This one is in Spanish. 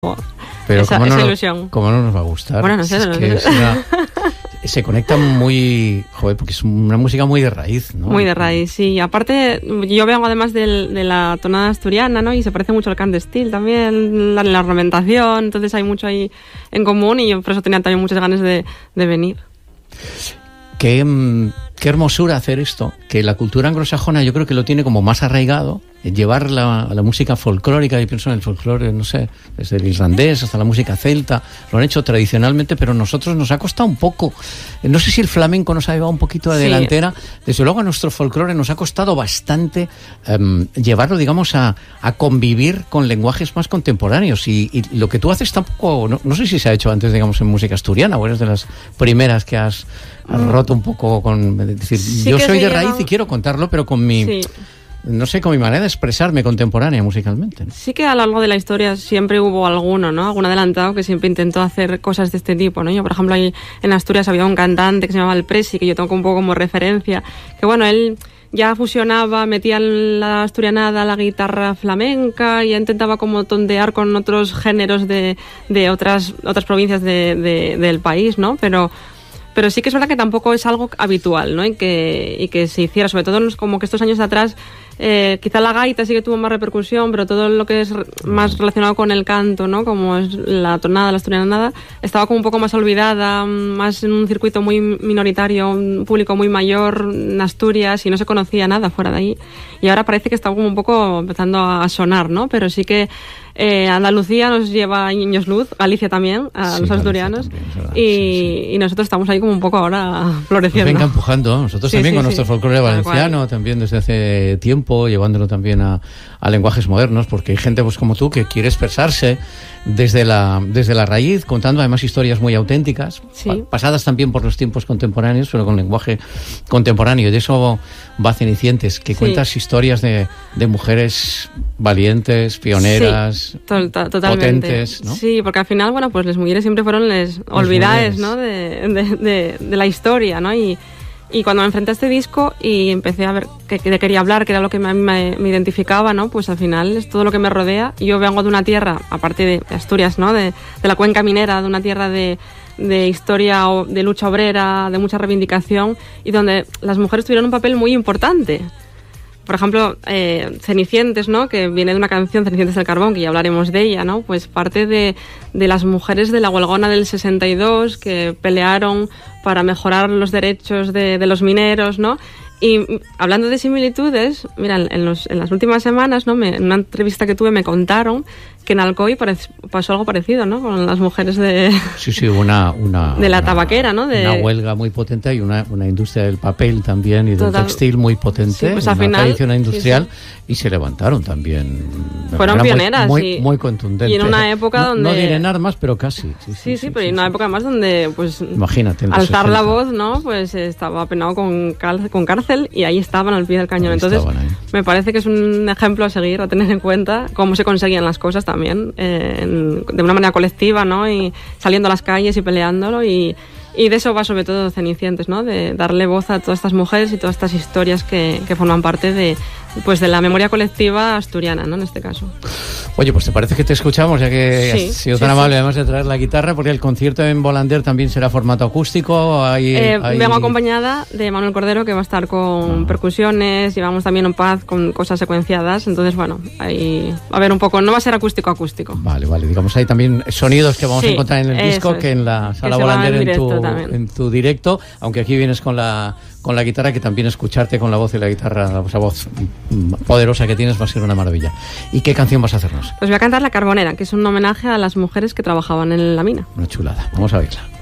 Pero esa ilusión. ¿Cómo no nos va a gustar? Bueno, no sé. Se conecta muy... Joder, porque es una música muy de raíz, ¿no? Muy de raíz, sí. Aparte, yo vengo además de la tonada asturiana, ¿no? Y se parece mucho al cant d'estil también, la ornamentación. Entonces hay mucho ahí en común y yo por eso tenía también muchas ganas de venir. Qué hermosura hacer esto, que la cultura anglosajona yo creo que lo tiene como más arraigado, llevar la música folclórica, yo pienso en el folclore, no sé, desde el irlandés hasta la música celta, lo han hecho tradicionalmente, pero a nosotros nos ha costado un poco. No sé si el flamenco nos ha llevado un poquito de delantera, desde luego a nuestro folclore nos ha costado bastante llevarlo, digamos, a convivir con lenguajes más contemporáneos, y lo que tú haces tampoco, no sé si se ha hecho antes, digamos, en música asturiana, o eres de las primeras que has roto un poco con... Es decir, sí, yo soy de raíz y quiero contarlo, pero con mi... Sí. No sé, con mi manera de expresarme contemporánea musicalmente, ¿no? Sí que a lo largo de la historia siempre hubo alguno, ¿no? Algún adelantado que siempre intentó hacer cosas de este tipo, ¿no? Yo, por ejemplo, ahí en Asturias había un cantante que se llamaba El Presi, que yo tengo un poco como referencia, que bueno, él ya fusionaba, metía la asturianada, la guitarra flamenca, y ya intentaba como tontear con otros géneros de otras provincias del país, ¿no? Pero sí que es verdad que tampoco es algo habitual, ¿no? Y que se hiciera, sobre todo como que estos años atrás, quizá la gaita sí que tuvo más repercusión, pero todo lo que es más relacionado con el canto, ¿no? Como es la tonada, la asturianada, estaba como un poco más olvidada, más en un circuito muy minoritario, un público muy mayor en Asturias, y no se conocía nada fuera de ahí. Y ahora parece que está como un poco empezando a sonar, ¿no? Pero sí que Andalucía nos lleva años luz, Galicia también, a los asturianos, y nosotros estamos ahí como un poco ahora floreciendo. Venga empujando, nosotros también con nuestro folclore valenciano, también desde hace tiempo, llevándolo también a lenguajes modernos, porque hay gente pues como tú que quiere expresarse desde la raíz, contando además historias muy auténticas, pasadas también por los tiempos contemporáneos, pero con lenguaje contemporáneo. Y de eso va Cenicientes, que cuentas historias de mujeres valientes, pioneras, totalmente potentes, ¿no? Sí, porque al final, bueno, pues las mujeres siempre fueron les olvidades, ¿no? de la historia, ¿no? Y cuando me enfrenté a este disco y empecé a ver que quería hablar, que era lo que me identificaba, ¿no? Pues al final es todo lo que me rodea. Yo vengo de una tierra, aparte de Asturias, ¿no? De la cuenca minera, de una tierra de historia, de lucha obrera, de mucha reivindicación, y donde las mujeres tuvieron un papel muy importante. Por ejemplo, Cenicientes, ¿no? Que viene de una canción, Cenicientes del Carbón, que ya hablaremos de ella, ¿no? Pues parte de las mujeres de la huelgona del 62 que pelearon para mejorar los derechos de los mineros, ¿no? Y hablando de similitudes, mira, en las últimas semanas, ¿no? En una entrevista que tuve me contaron que en Alcoy pasó algo parecido, ¿no? Con las mujeres de... Sí, una de la tabaquera, ¿no? Una huelga muy potente, y una industria del papel también y del textil muy potente, sí, pues una al final, tradición industrial, y se levantaron también. Fueron pioneras. Muy contundentes. Y en una época donde... No diré en armas, pero casi. Sí, pero en una época más donde, pues... Imagínate. Alzar la voz, ¿no? Pues estaba penado con cárcel, y ahí estaban al pie del cañón. Entonces, me parece que es un ejemplo a seguir, a tener en cuenta cómo se conseguían las cosas también, de una manera colectiva, ¿no? Y saliendo a las calles y peleándolo, y de eso va sobre todo Cenicientes, ¿no? De darle voz a todas estas mujeres y todas estas historias que forman parte de la memoria colectiva asturiana, ¿no? En este caso. Oye, pues ¿te parece que te escuchamos, ya que has sido tan amable además de traer la guitarra? Porque el concierto en Volander también será formato acústico. Vengo acompañada de Manuel Cordero, que va a estar con percusiones, llevamos también un pad con cosas secuenciadas, entonces bueno, ahí va a haber un poco, no va a ser acústico. Vale, digamos hay también sonidos que vamos a encontrar en el disco, que en la sala Volander en tu directo, aunque aquí vienes con la guitarra, que también escucharte con la voz y la guitarra, esa voz poderosa que tienes, va a ser una maravilla. ¿Y qué canción vas a hacernos? Pues voy a cantar La Carbonera, que es un homenaje a las mujeres que trabajaban en la mina. Una chulada, vamos a verla.